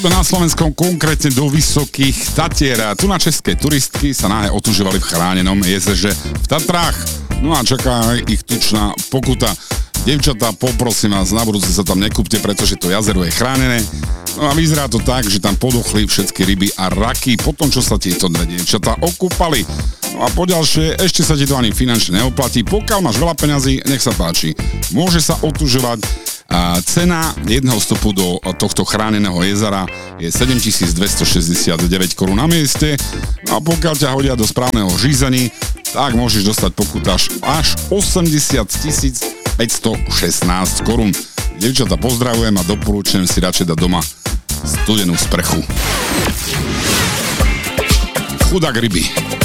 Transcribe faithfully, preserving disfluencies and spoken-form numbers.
Poďme na Slovenskom, konkrétne do Vysokých Tatier. Tu na české turistky sa náhle otužovali v chránenom jezeře v Tatrách. No a čaká ich tučná pokuta. Devčatá, poprosím vás, na budúce sa tam nekúpte, pretože to jazero je chránené. No a vyzerá to tak, že tam poduchli všetky ryby a raky po tom, čo sa tieto dve devčatá okúpali. No a poďalšie, ešte sa ti to ani finančne neoplatí. Pokiaľ máš veľa peňazí, nech sa páči. Môže sa otužovať. A cena jedného vstupu do tohto chráneného jezera je sedemtisícdvestošesťdesiatdeväť korún na mieste. No a pokiaľ ťa hodia do správneho žízení, tak môžeš dostať pokutáž až osemdesiat tisíc päťstošestnásť korún. Devčatá, pozdravujem a doporučujem si radšej dať doma studenú sprchu. Chudák ryby.